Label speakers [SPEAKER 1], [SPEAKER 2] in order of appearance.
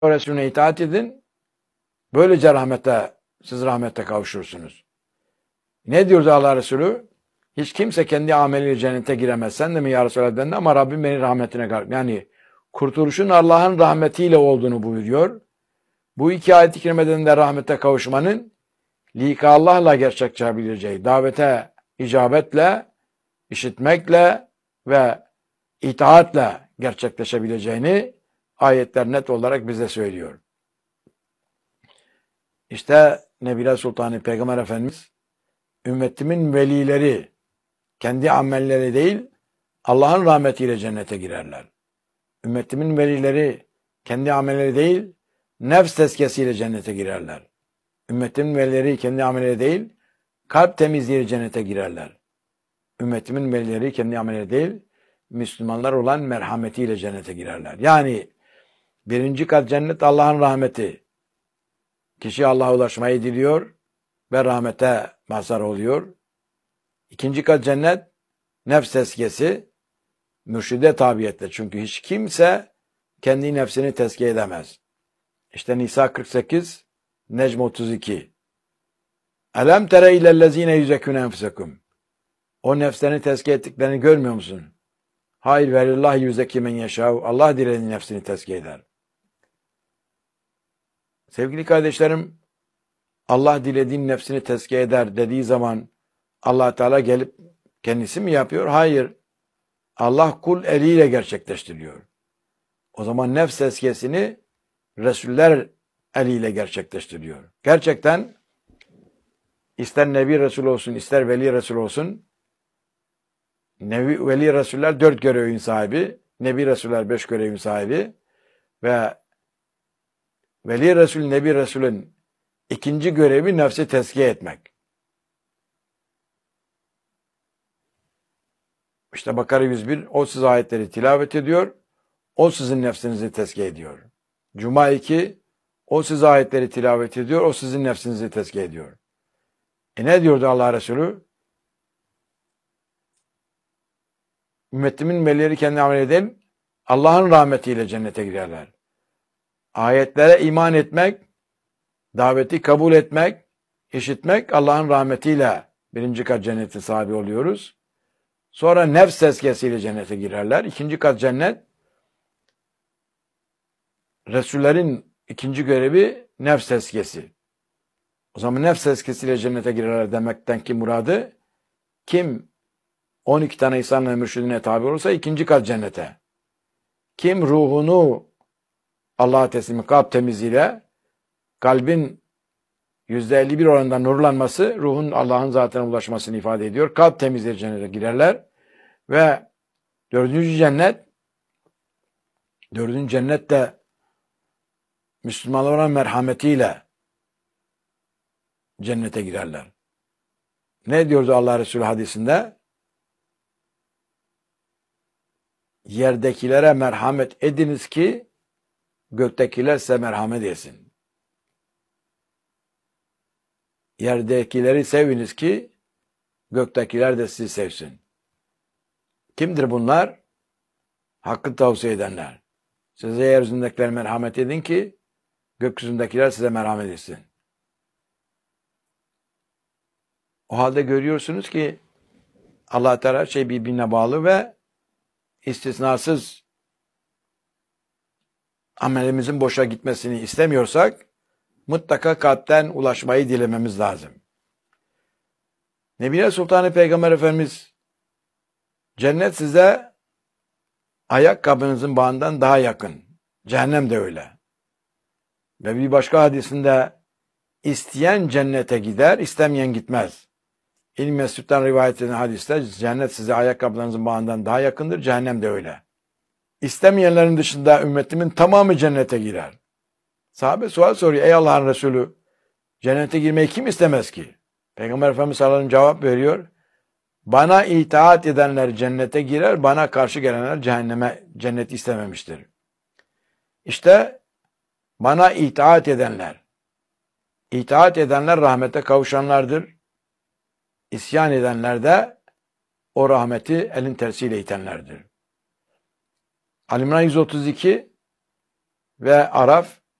[SPEAKER 1] Resulüne itaat edin. Böylece siz rahmete kavuşursunuz. Ne diyordu Allah Resulü? Hiç kimse kendi ameliyle cennete giremez. Sen de mi ya Resulallah dedi, ama Rabbim beni rahmetine kavuştur. Yani kurtuluşun Allah'ın rahmetiyle olduğunu buyuruyor. Bu iki ayet-i kerimeden de rahmete kavuşmanın lika Allah'la gerçekleşebileceği, davete icabetle, işitmekle ve itaatle gerçekleşebileceğini ayetler net olarak bize söylüyor. İşte Nebile Sultanı Peygamber Efendimiz, ümmetimin velileri kendi amelleri değil, Allah'ın rahmetiyle cennete girerler. Ümmetimin velileri kendi amelleri değil, nefs tezkiyesiyle cennete girerler. Ümmetimin velileri kendi amelleri değil, kalp temizliğiyle cennete girerler. Ümmetimin velileri kendi amelleri değil, Müslümanlar olan merhametiyle cennete girerler. Yani birinci kat cennet Allah'ın rahmeti. Kişi Allah'a ulaşmayı diliyor ve rahmete mazhar oluyor. İkinci kat cennet nefs tezkiyesi, mürşide tabiyetle. Çünkü hiç kimse kendi nefsini tezkiye edemez. İşte Nisa 48, Necm 32. Elem tere ilellezine yüzekûne enfusekum. O nefslerini tezkiye ettiklerini görmüyor musun? Hayır, velillah yüzeki men yeşâv. Allah dilediği nefsini tezkiye eder. Sevgili kardeşlerim, Allah dilediğin nefsini tezkiye eder dediği zaman Allah Teala gelip kendisi mi yapıyor? Hayır. Allah kul eliyle gerçekleştiriyor. O zaman nefs tezkiyesini Resuller eliyle gerçekleştiriyor. Gerçekten ister Nebi Resul olsun, ister Veli Resul olsun, Veli Resuller 4 görevin sahibi, Nebi Resuller 5 görevin sahibi ve Veli Resul, Nebi Resul'ün ikinci görevi nefsi tezkiye etmek. İşte Bakara 101, o siz ayetleri tilavet ediyor, o sizin nefsinizi tezkiye ediyor. Cuma 2, o siz ayetleri tilavet ediyor, o sizin nefsinizi tezkiye ediyor. Ne diyordu Allah Resulü? Ümmetimin velileri kendi amel eden Allah'ın rahmetiyle cennete girerler. Ayetlere iman etmek, daveti kabul etmek, işitmek, Allah'ın rahmetiyle birinci kat cennetin sahibi oluyoruz. Sonra nefs tezkiyesiyle cennete girerler. İkinci kat cennet, Resullerin ikinci görevi nefs tezkiyesi. O zaman nefs tezkiyesiyle cennete girerler demekten ki muradı, kim 12 tane İsa'nın mürşidine tabi olursa ikinci kat cennete. Kim ruhunu Allah'a teslim, kalp temizliğiyle, kalbin %51 oranında nurlanması, ruhun Allah'ın zatına ulaşmasını ifade ediyor. Kalp temizliği cennete girerler. Ve dördüncü cennet de Müslümanlara merhametiyle cennete girerler. Ne diyordu Allah Resulü hadisinde? Yerdekilere merhamet ediniz ki göktekiler size merhamet etsin. Yerdekileri seviniz ki göktekiler de sizi sevsin. Kimdir bunlar? Hakkı tavsiye edenler. Size yeryüzündekiler merhamet edin ki gökyüzündekiler size merhamet etsin. O halde görüyorsunuz ki Allah Teala her şey birbirine bağlı ve istisnasız amelimizin boşa gitmesini istemiyorsak mutlaka kalpten ulaşmayı dilememiz lazım. Nebine Sultanı Peygamber Efendimiz, cennet size ayakkabınızın bağından daha yakın. Cehennem de öyle. Ve bir başka hadisinde isteyen cennete gider, istemeyen gitmez. İlm Mesud'dan rivayet edilen hadiste cennet size ayakkabılarınızın bağından daha yakındır, cehennem de öyle. İstemeyenlerin dışında ümmetimin tamamı cennete girer. Sahabe sual soruyor, ey Allah'ın Resulü, cennete girmeyi kim istemez ki? Peygamber Efendimiz sallallahu aleyhi ve sellem cevap veriyor, bana itaat edenler cennete girer, bana karşı gelenler cenneti istememiştir. İşte bana itaat edenler rahmete kavuşanlardır. İsyan edenler de o rahmeti elin tersiyle itenlerdir. Ali İmran 132 ve Araf